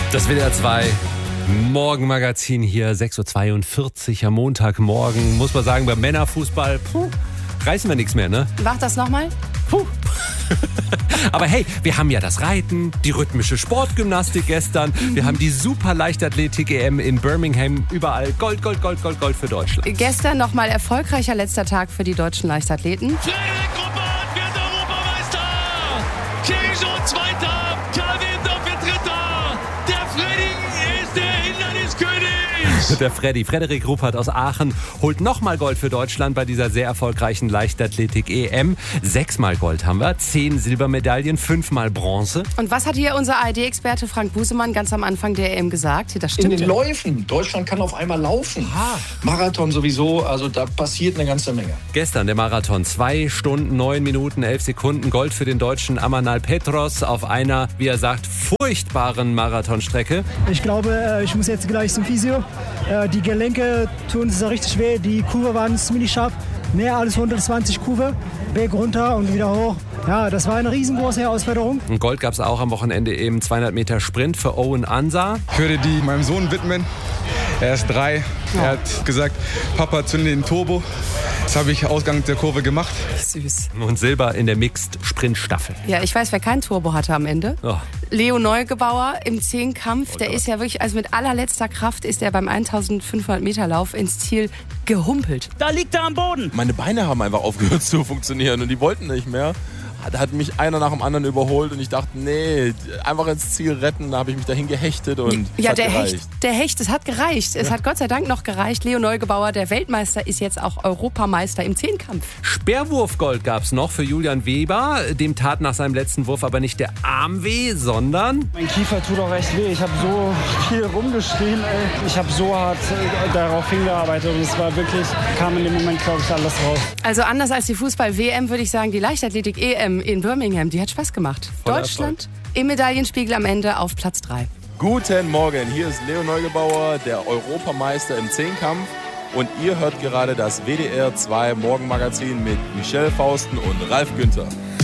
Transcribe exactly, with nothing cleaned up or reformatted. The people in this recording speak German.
Das W D R zwei Morgenmagazin hier, sechs Uhr zweiundvierzig am Montagmorgen. Muss man sagen, beim Männerfußball, puh, reißen wir nichts mehr, ne? Mach das nochmal. Puh. Aber hey, wir haben ja das Reiten, die rhythmische Sportgymnastik gestern, wir haben die Super-Leichtathletik-E M in Birmingham, überall Gold, Gold, Gold, Gold, Gold für Deutschland. Gestern nochmal erfolgreicher letzter Tag für die deutschen Leichtathleten. Frederik Ruppert wird Europameister! Kirijo Zweiter, Karl Wendorf wird Dritter! Der Freddy ist der Hinderniskönig! Der Freddy, Frederik Ruppert aus Aachen, holt nochmal Gold für Deutschland bei dieser sehr erfolgreichen Leichtathletik-E M. Sechsmal Gold haben wir, zehn Silbermedaillen, fünfmal Bronze. Und was hat hier unser A R D-Experte Frank Busemann ganz am Anfang der E M gesagt? Das In stimmt. den Läufen. Deutschland kann auf einmal laufen. Ah. Marathon sowieso, also da passiert eine ganze Menge. Gestern der Marathon, zwei Stunden, neun Minuten, elf Sekunden, Gold für den Deutschen Amanal Petros auf einer, wie er sagt, furchtbaren Marathonstrecke. Ich glaube, ich muss jetzt gleich zum Physio. Die Gelenke tun es richtig weh. Die Kurve waren ziemlich scharf. Mehr als hundertzwanzig Kurve. Berg runter und wieder hoch. Ja, das war eine riesengroße Herausforderung. Und Gold gab es auch am Wochenende im zweihundert Meter Sprint für Owen Ansah. Ich würde die meinem Sohn widmen. Er ist drei. Ja. Er hat gesagt, Papa, zünde den Turbo. Das habe ich Ausgang der Kurve gemacht. Süß. Und Silber in der Mixed-Sprint-Staffel. Ja, ich weiß, wer kein Turbo hatte am Ende. Oh. Leo Neugebauer im Zehnkampf. Der ist ja wirklich, also mit allerletzter Kraft ist er beim eintausendfünfhundert Meter Lauf ins Ziel gehumpelt. Da liegt er am Boden. Meine Beine haben einfach aufgehört zu funktionieren und die wollten nicht mehr. Da hat mich einer nach dem anderen überholt und ich dachte, nee, einfach ins Ziel retten. Da habe ich mich dahin gehechtet und Ja, es hat der gereicht. Hecht, der Hecht, es hat gereicht. Es hat Gott sei Dank noch gereicht. Leo Neugebauer, der Weltmeister, ist jetzt auch Europameister im Zehnkampf. Speerwurfgold gab es noch für Julian Weber. Dem tat nach seinem letzten Wurf aber nicht der Arm weh, sondern... Mein Kiefer tut auch echt weh. Ich habe so viel rumgeschrien. Ey. Ich habe so hart äh, darauf hingearbeitet und es war wirklich, kam in dem Moment, glaube ich, alles raus. Also anders als die Fußball-W M würde ich sagen, die Leichtathletik-E M in Birmingham, die hat Spaß gemacht. Voller Deutschland im Medaillenspiegel am Ende auf Platz drei. Guten Morgen, hier ist Leo Neugebauer, der Europameister im Zehnkampf. Und ihr hört gerade das W D R zwei Morgenmagazin mit Michelle Fausten und Ralf Günther.